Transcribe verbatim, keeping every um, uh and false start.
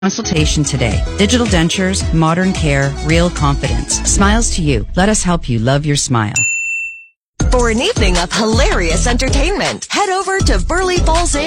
Consultation today. Digital dentures, modern care, real confidence. Smiles to you. Let us help you love your smile. For an evening of hilarious entertainment, head over to Burley Falls Inn.